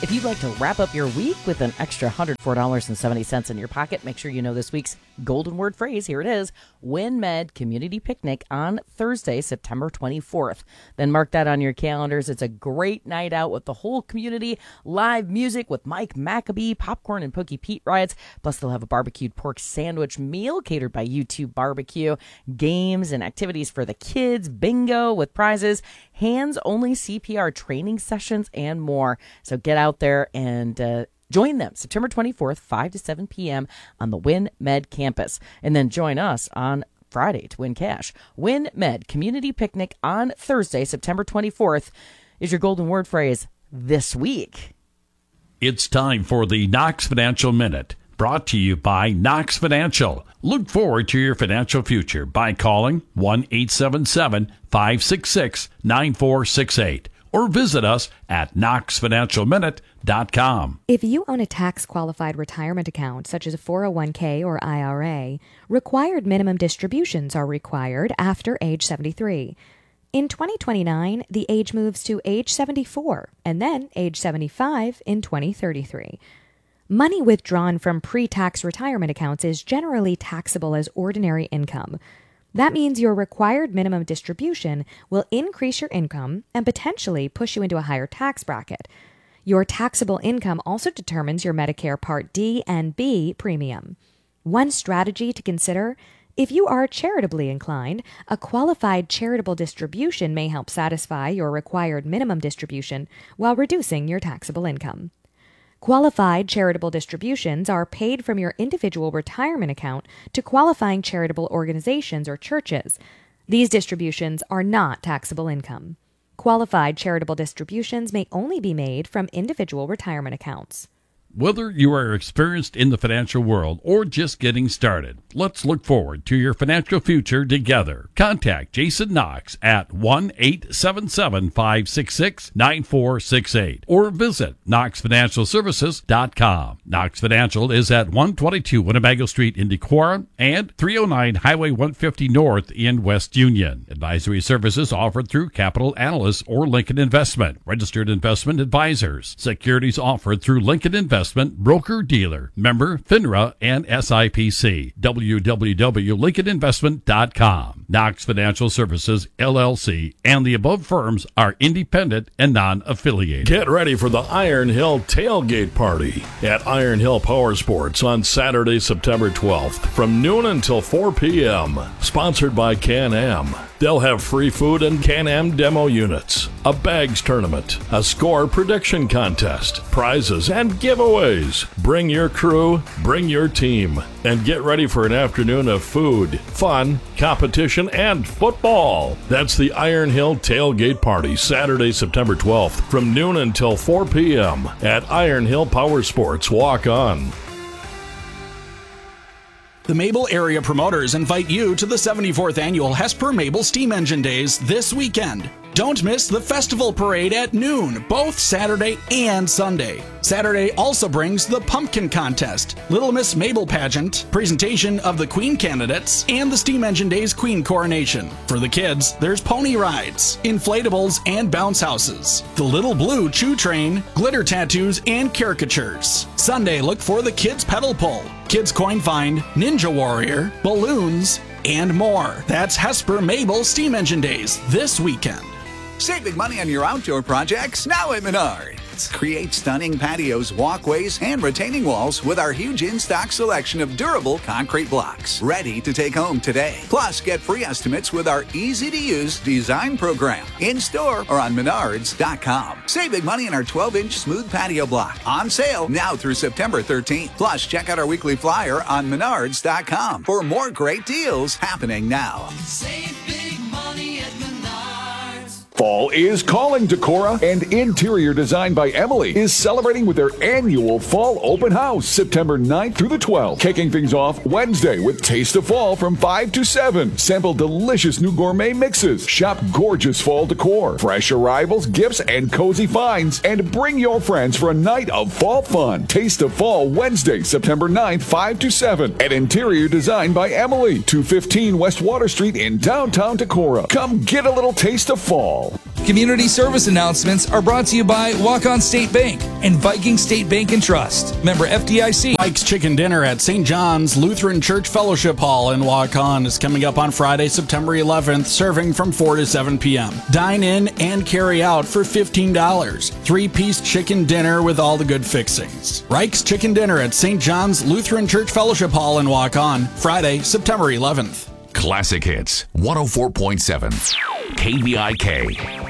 If you'd like to wrap up your week with an extra $104.70 in your pocket, make sure you know this week's golden word phrase. Here it is: WinMed Community Picnic on Thursday, September 24th. Then mark that on your calendars. It's a great night out with the whole community. Live music with Mike Maccabee, popcorn and Pokey Pete rides. Plus, they'll have a barbecued pork sandwich meal catered by YouTube Barbecue. Games and activities for the kids. Bingo with prizes. Hands-only CPR training sessions and more. So get out there and join them September 24th, 5 to 7 p.m. on the WinMed campus. And then join us on Friday to win cash. WinMed Community Picnic on Thursday, September 24th is your golden word phrase this week. It's time for the Knox Financial Minute, brought to you by Knox Financial. Look forward to your financial future by calling 1-877-566-9468 or visit us at knoxfinancialminute.com. If you own a tax-qualified retirement account, such as a 401k or IRA, required minimum distributions are required after age 73. In 2029, the age moves to age 74 and then age 75 in 2033. Money withdrawn from pre-tax retirement accounts is generally taxable as ordinary income. That means your required minimum distribution will increase your income and potentially push you into a higher tax bracket. Your taxable income also determines your Medicare Part D and B premium. One strategy to consider: if you are charitably inclined, a qualified charitable distribution may help satisfy your required minimum distribution while reducing your taxable income. Qualified charitable distributions are paid from your individual retirement account to qualifying charitable organizations or churches. These distributions are not taxable income. Qualified charitable distributions may only be made from individual retirement accounts. Whether you are experienced in the financial world or just getting started, let's look forward to your financial future together. Contact Jason Knox at 1-877-566-9468 or visit knoxfinancialservices.com. Knox Financial is at 122 Winnebago Street in Decorah and 309 Highway 150 North in West Union. Advisory services offered through Capital Analysts or Lincoln Investment, registered investment advisors. Securities offered through Lincoln Investment broker-dealer, member FINRA and SIPC. www.lincolninvestment.com. Knox Financial Services, LLC, and the above firms are independent and non-affiliated. Get ready for the Iron Hill Tailgate Party at Iron Hill Power Sports on Saturday, September 12th from noon until 4 p.m. Sponsored by Can-Am. They'll have free food and Can-Am demo units, a bags tournament, a score prediction contest, prizes, and giveaways. Bring your crew, bring your team, and get ready for an afternoon of food, fun, competition, and football. That's the Iron Hill Tailgate Party, Saturday, September 12th, from noon until 4 p.m. at Iron Hill Power Sports. Walk on. The Mabel Area Promoters invite you to the 74th Annual Hesper Mabel Steam Engine Days this weekend. Don't miss the festival parade at noon, both Saturday and Sunday. Saturday also brings the Pumpkin Contest, Little Miss Mabel Pageant, presentation of the Queen candidates, and the Steam Engine Days Queen Coronation. For the kids, there's pony rides, inflatables, and bounce houses, the Little Blue Chew Train, glitter tattoos, and caricatures. Sunday, look for the Kids Pedal Pull, Kids Coin Find, Ninja Warrior, balloons, and more. That's Hesper Mabel Steam Engine Days this weekend. Save big money on your outdoor projects now at Menards. Create stunning patios, walkways, and retaining walls with our huge in-stock selection of durable concrete blocks. Ready to take home today. Plus, get free estimates with our easy-to-use design program. In-store or on Menards.com. Save big money on our 12-inch smooth patio block. On sale now through September 13th. Plus, check out our weekly flyer on Menards.com for more great deals happening now. Save big money at Menards. Fall is calling Decorah, and Interior Design by Emily is celebrating with their annual Fall Open House, September 9th through the 12th. Kicking things off Wednesday with Taste of Fall from 5 to 7. Sample delicious new gourmet mixes. Shop gorgeous fall decor, fresh arrivals, gifts, and cozy finds. And bring your friends for a night of fall fun. Taste of Fall Wednesday, September 9th, 5 to 7 at Interior Design by Emily, 215 West Water Street in downtown Decorah. Come get a little taste of fall. Community service announcements are brought to you by Walk-On State Bank and Viking State Bank and Trust. Member FDIC. Mike's Chicken Dinner at St. John's Lutheran Church Fellowship Hall in Waukon is coming up on Friday, September 11th, serving from 4 to 7 p.m. Dine in and carry out for $15. 3-piece chicken dinner with all the good fixings. Reich's Chicken Dinner at St. John's Lutheran Church Fellowship Hall in Waukon, Friday, September 11th. Classic Hits 104.7 KVIK.